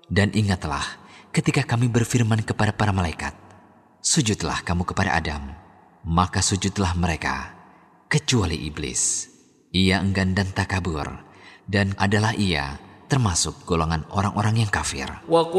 Dan ingatlah ketika kami berfirman kepada para malaikat, sujudlah kamu kepada Adam. Maka sujudlah mereka, kecuali iblis. Ia enggan dan takabur, dan adalah ia termasuk golongan orang-orang yang kafir.